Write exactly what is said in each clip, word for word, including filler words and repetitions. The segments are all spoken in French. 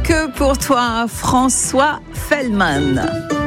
que pour toi, François Fellman.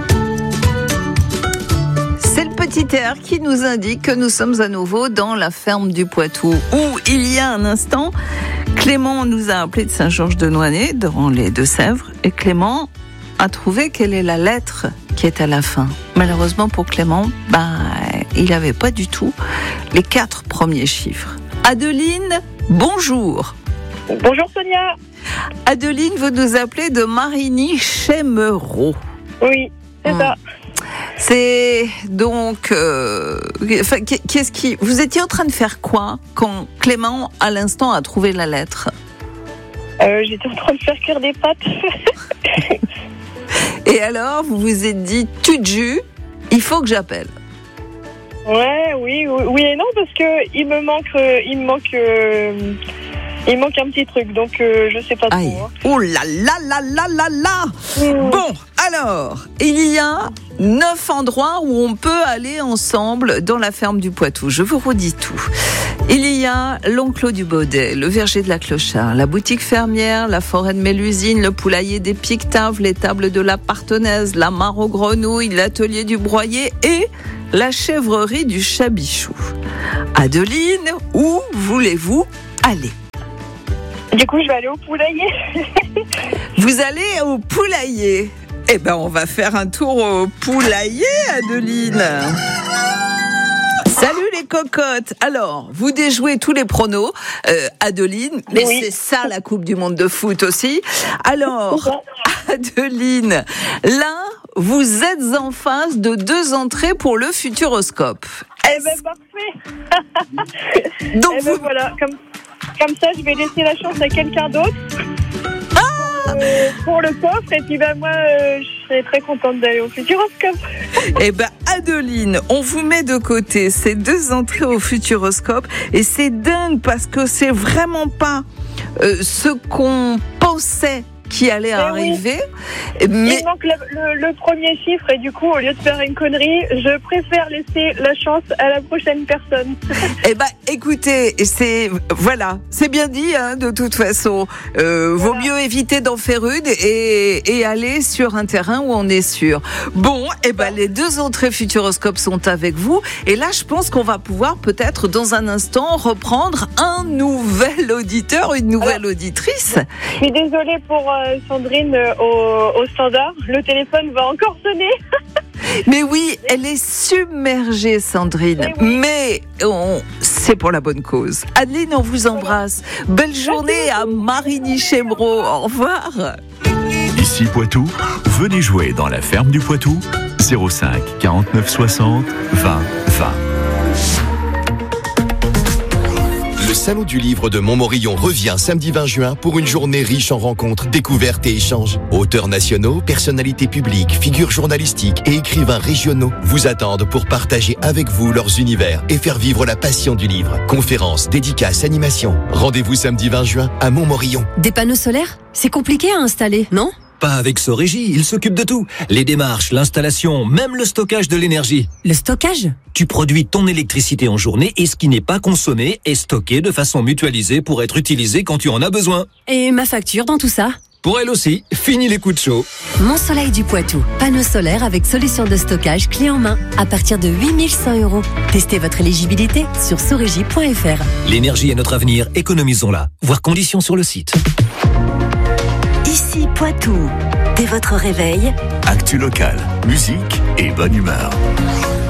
C'est le petit air qui nous indique que nous sommes à nouveau dans la ferme du Poitou, où il y a un instant, Clément nous a appelé de Saint-Georges-de-Nouanné, dans les Deux-Sèvres, et Clément a trouvé quelle est la lettre qui est à la fin. Malheureusement pour Clément, bah, il n'avait pas du tout les quatre premiers chiffres. Adeline, bonjour. Bonjour Sonia. Adeline, vous nous appelez de Marigny-Chemereau. Oui, c'est hum. ça. C'est donc... Euh, enfin, qu'est-ce qui... Vous étiez en train de faire quoi quand Clément, à l'instant, a trouvé la lettre ? euh, J'étais en train de faire cuire des pâtes. Et alors, vous vous êtes dit, tu te jus, il faut que j'appelle. Ouais, oui, oui, oui et non, parce que il me manque... Euh, il me manque... Euh, Il manque un petit truc, donc euh, je sais pas trop. Hein. Oh là là là là là là mmh. Bon, alors, il y a neuf endroits où on peut aller ensemble dans la ferme du Poitou. Je vous redis tout. Il y a l'Enclos du Baudet, le verger de la Clochard, la boutique fermière, la forêt de Mélusine, le poulailler des Pictaves, les tables de la Partenaise, la mare aux grenouilles, l'atelier du broyer et la chèvrerie du Chabichou. Adeline, où voulez-vous aller ? Du coup, je vais aller au poulailler. Vous allez au poulailler. Eh ben, on va faire un tour au poulailler, Adeline. Salut les cocottes. Alors, vous déjouez tous les pronos, euh, Adeline, mais oui. C'est ça la Coupe du Monde de foot aussi. Alors, Adeline, là, vous êtes en face de deux entrées pour le Futuroscope. Eh ben, parfait. Donc, eh ben, vous... voilà, comme... Comme ça, je vais laisser la chance à quelqu'un d'autre ah euh, pour le coffre. Et puis, ben, moi, euh, je serais très contente d'aller au Futuroscope. Eh ben, Adeline, on vous met de côté ces deux entrées au Futuroscope. Et c'est dingue parce que c'est vraiment pas euh, ce qu'on pensait qui allait mais arriver. Oui. Mais... Il manque le, le, le premier chiffre et du coup, au lieu de faire une connerie, je préfère laisser la chance à la prochaine personne. Eh ben, écoutez, c'est voilà, c'est bien dit, hein, de toute façon. Euh, voilà. Vaut mieux éviter d'en faire une et, et aller sur un terrain où on est sûr. Bon, eh ben, les deux entrées Futuroscope sont avec vous. Et là, je pense qu'on va pouvoir peut-être dans un instant reprendre un nouvel auditeur, une nouvelle Alors, auditrice. Je suis désolée pour euh, Sandrine euh, au, au standard. Le téléphone va encore sonner. Mais oui, elle est submergée, Sandrine. Oui. Mais on, c'est pour la bonne cause. Adeline, on vous embrasse. Belle journée à Marigny-Chemereau. Au revoir. Ici Poitou, venez jouer dans la ferme du Poitou. zéro cinq quarante-neuf soixante vingt vingt. Le Salon du Livre de Montmorillon revient samedi vingt juin pour une journée riche en rencontres, découvertes et échanges. Auteurs nationaux, personnalités publiques, figures journalistiques et écrivains régionaux vous attendent pour partager avec vous leurs univers et faire vivre la passion du livre. Conférences, dédicaces, animations. Rendez-vous samedi vingt juin à Montmorillon. Des panneaux solaires ? C'est compliqué à installer, non ? Pas avec Sorégie, il s'occupe de tout. Les démarches, l'installation, même le stockage de l'énergie. Le stockage ? Tu produis ton électricité en journée et ce qui n'est pas consommé est stocké de façon mutualisée pour être utilisé quand tu en as besoin. Et ma facture dans tout ça ? Pour elle aussi, fini les coups de chaud. Mon Soleil du Poitou. Panneaux solaires avec solution de stockage clé en main à partir de huit mille cent euros. Testez votre éligibilité sur sorégie point f r. L'énergie est notre avenir, économisons-la. Voir conditions sur le site. Ici Poitou. Dès votre réveil, actu local, musique et bonne humeur.